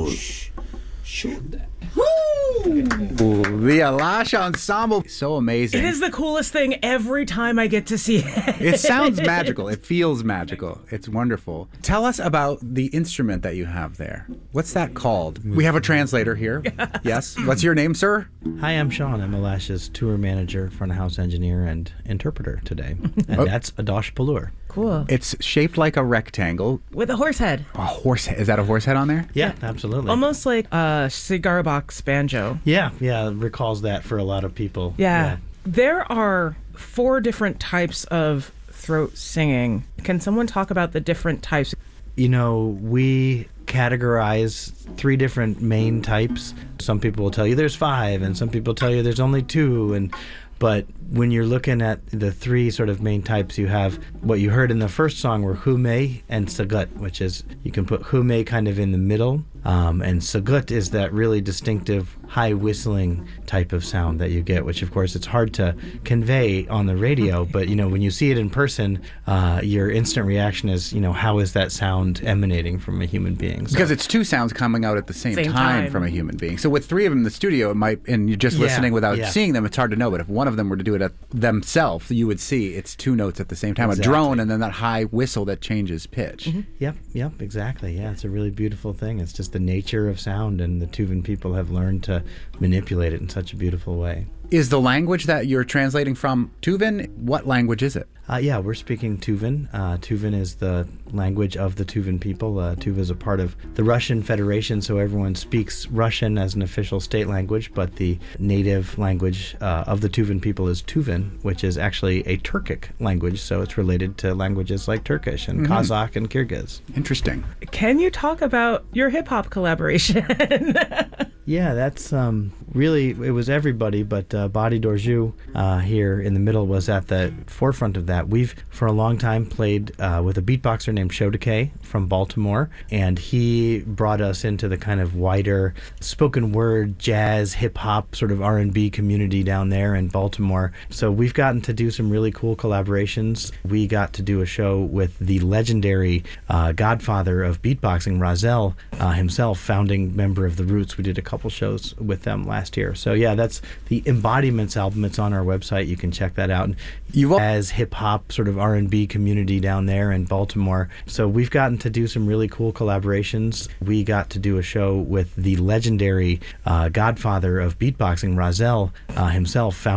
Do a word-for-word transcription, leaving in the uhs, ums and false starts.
Shh. Shoot that. The Alash Ensemble. So amazing. It is the coolest thing every time I get to see it. It sounds magical. It feels magical. It's wonderful. Tell us about the instrument that you have there. What's that called? We have a translator here. Yes. What's your name, sir? Hi, I'm Sean. I'm Alash's tour manager, front of house engineer, and interpreter today. And Oh. that's Adosh Palur. Cool. It's shaped like a rectangle. With a horse head. A horse head. Is that a horse head on there? Yeah, absolutely. Almost like a cigar box banjo. Yeah, yeah, recalls that for a lot of people. Yeah. There are four different types of throat singing. Can someone talk about the different types? You know, we categorize three different main types. Some people will tell you there's five, and some people tell you there's only two, and but when you're looking at the three sort of main types, you have what you heard in the first song were hume and sagut, which is you can put hume kind of in the middle, um, and sagut is that really distinctive high whistling type of sound that you get, which of course it's hard to convey on the radio, but you know when you see it in person, uh, your instant reaction is, you know, how is that sound emanating from a human being? So, Because it's two sounds coming out at the same, Same time, time. from a human being. So with three of them in the studio, it might, and you're just Yeah, listening without yeah. seeing them, it's hard to know. But if one of them were to do it at themselves, you would see it's two notes at the same time. Exactly. A drone and then that high whistle that changes pitch. Yep, yep, exactly. Yeah, it's a really beautiful thing. It's just the nature of sound, and the Tuvan people have learned to manipulate it in such a beautiful way. Is the language that you're translating from Tuvan? What language is it? Uh, yeah, we're speaking Tuvan. Uh, Tuvan is the language of the Tuvan people. Uh, Tuva is a part of the Russian Federation, so everyone speaks Russian as an official state language, but the native language uh, of the Tuvan people is Tuvan, which is actually a Turkic language, so it's related to languages like Turkish and Kazakh and Kyrgyz. Interesting. Can you talk about your hip hop collaboration? Yeah, that's um, really, it was everybody, but uh, Badi Dorju uh, here in the middle was at the forefront of that. We've, for a long time, played uh, with a beatboxer named Shodekay from Baltimore, and he brought us into the kind of wider spoken word, jazz, hip-hop, sort of R and B community down there in Baltimore. So we've gotten to do some really cool collaborations. We got to do a show with the legendary uh, godfather of beatboxing, Rahzel uh, himself, founding member of The Roots. We did a couple shows with them last year. So yeah, that's the Embodiments album. It's on our website. You can check that out. And You've al- as hip-hop sort of R and B community down there in Baltimore. So we've gotten to do some really cool collaborations. We got to do a show with the legendary uh, godfather of beatboxing, Rahzel uh, himself, founding